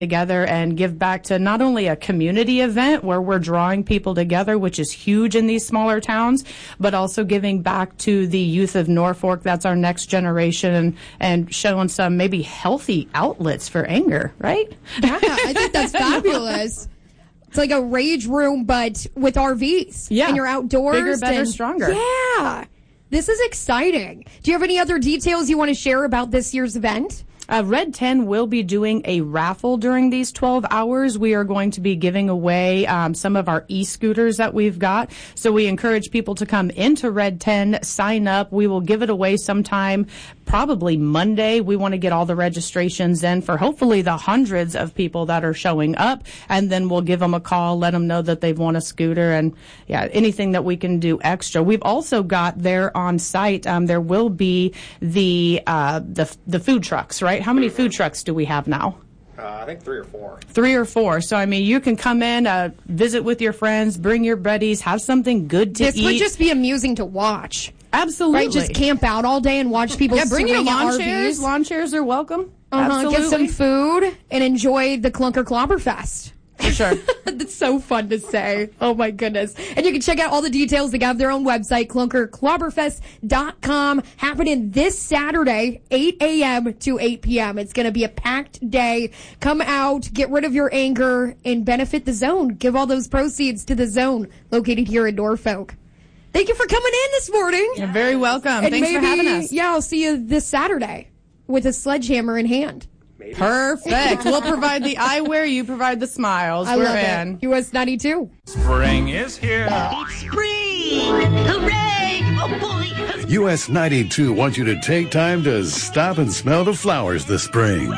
together and give back to not only a community event where we're drawing people together, which is huge in these smaller towns, but also giving back to the youth of Norfolk. That's our next generation, and showing some maybe healthy outlets for anger, right? Yeah, I think that's fabulous. It's like a rage room, but with RVs. Yeah. And you're outdoors. Bigger, better, stronger. Yeah. This is exciting. Do you have any other details you want to share about this year's event? Red 10 will be doing a raffle during these 12 hours. We are going to be giving away some of our e-scooters that we've got. So we encourage people to come into Red 10, sign up. We will give it away sometime, probably Monday. We want to get all the registrations in for hopefully the hundreds of people that are showing up. And then we'll give them a call, let them know that they've won a scooter, and anything that we can do extra. We've also got there on site, there will be the food trucks, right? How many food trucks do we have now? I think 3 or 4. 3 or 4. So, I mean, you can come in, visit with your friends, bring your buddies, have something good to eat. This would just be amusing to watch. Absolutely. Right? Just camp out all day and watch people bring your lawn RVs. chairs. Lawn chairs are welcome. Absolutely. Get some food and enjoy the Clunker Clobberfest. For sure. That's so fun to say. Oh, my goodness. And you can check out all the details. They have their own website, clunkerclobberfest.com. Happening this Saturday, 8 a.m. to 8 p.m. It's going to be a packed day. Come out, get rid of your anger, and benefit the Zone. Give all those proceeds to the Zone located here in Norfolk. Thank you for coming in this morning. You're very welcome. And Thanks for having us. Yeah, I'll see you this Saturday with a sledgehammer in hand. Maybe. Perfect. We'll provide the eyewear. You provide the smiles. I We're love in. it. US 92. Spring is here. It's spring! Hooray! Oh, boy! US 92 wants you to take time to stop and smell the flowers this spring.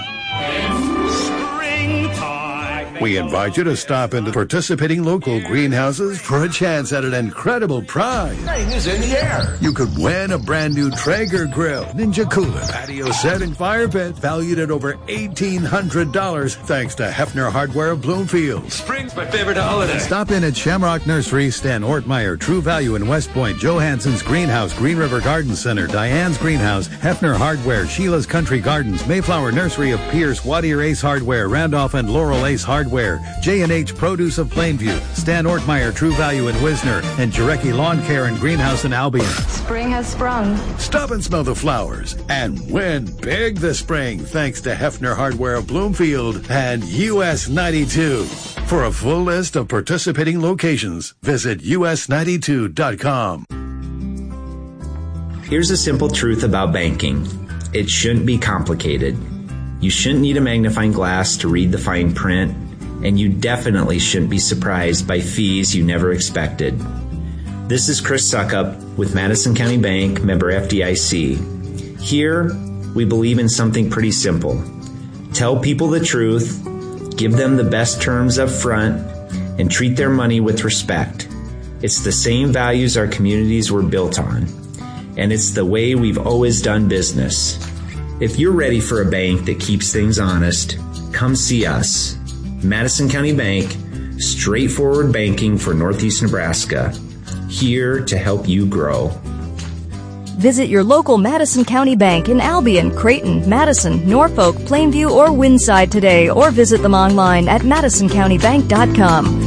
We invite you to stop into participating local greenhouses for a chance at an incredible prize. Spring is in the air. You could win a brand new Traeger grill, Ninja cooler, patio set, and fire pit valued at over $1,800 thanks to Hefner Hardware of Bloomfield. Spring's my favorite holiday. Stop in at Shamrock Nursery, Stan Ortmeyer, True Value in West Point, Johansson's Greenhouse, Green River Garden Center, Diane's Greenhouse, Hefner Hardware, Sheila's Country Gardens, Mayflower Nursery of Pierce, Wadier Ace Hardware, Randolph and Laurel Ace Hardware, J&H Produce of Plainview, Stan Ortmeyer, True Value in Wisner, and Jarecki Lawn Care and Greenhouse in Albion. Spring has sprung. Stop and smell the flowers and win big this spring thanks to Hefner Hardware of Bloomfield and US 92. For a full list of participating locations, visit us92.com. Here's a simple truth about banking. It shouldn't be complicated. You shouldn't need a magnifying glass to read the fine print, and you definitely shouldn't be surprised by fees you never expected. This is Chris Suckup with Madison County Bank, member FDIC. Here, we believe in something pretty simple. Tell people the truth, give them the best terms up front, and treat their money with respect. It's the same values our communities were built on, and it's the way we've always done business. If you're ready for a bank that keeps things honest, come see us. Madison County Bank, straightforward banking for Northeast Nebraska. Here to help you grow. Visit your local Madison County Bank in Albion, Creighton, Madison, Norfolk, Plainview, or Winside today, or visit them online at madisoncountybank.com.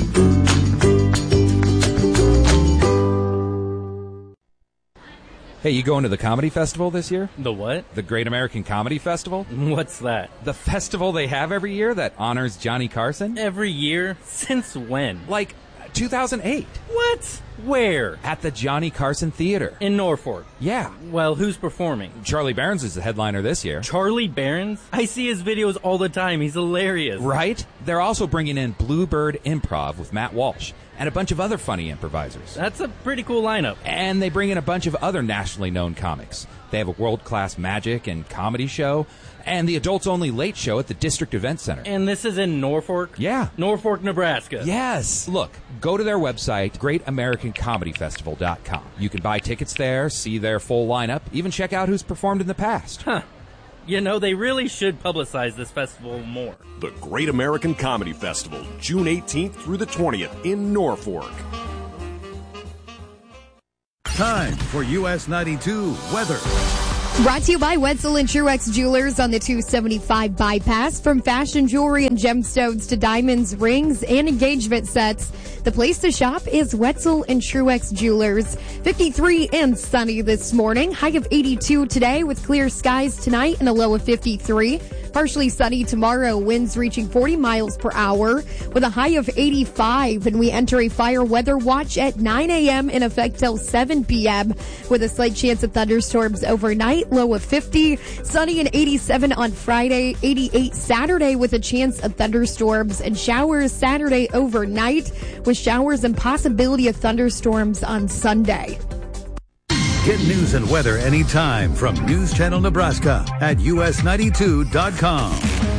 Hey, you going to the comedy festival this year? The what? The Great American Comedy Festival? What's that? The festival they have every year that honors Johnny Carson? Every year? Since when? Like 2008. What? Where? At the Johnny Carson Theater. In Norfolk? Yeah. Well, who's performing? Charlie Barons is the headliner this year. Charlie Barons? I see his videos all the time. He's hilarious. Right? They're also bringing in Bluebird Improv with Matt Walsh and a bunch of other funny improvisers. That's a pretty cool lineup. And they bring in a bunch of other nationally known comics. They have a world-class magic and comedy show and the adults-only late show at the District Event Center. And this is in Norfolk? Yeah. Norfolk, Nebraska. Yes. Look, go to their website, greatamericancomedyfestival.com. You can buy tickets there, see their full lineup, even check out who's performed in the past. Huh. You know, they really should publicize this festival more. The Great American Comedy Festival, June 18th through the 20th in Norfolk. Time for US 92 weather. Brought to you by Wetzel and Truex Jewelers on the 275 bypass. From fashion jewelry and gemstones to diamonds, rings, and engagement sets, the place to shop is Wetzel and Truex Jewelers. 53 and sunny this morning. High of 82 today with clear skies tonight and a low of 53. Partially sunny tomorrow, winds reaching 40 miles per hour with a high of 85. And we enter a fire weather watch at 9 a.m. in effect till 7 p.m. with a slight chance of thunderstorms overnight, low of 50. Sunny and 87 on Friday, 88 Saturday with a chance of thunderstorms and showers Saturday overnight with showers and possibility of thunderstorms on Sunday. Get news and weather anytime from News Channel Nebraska at us92.com.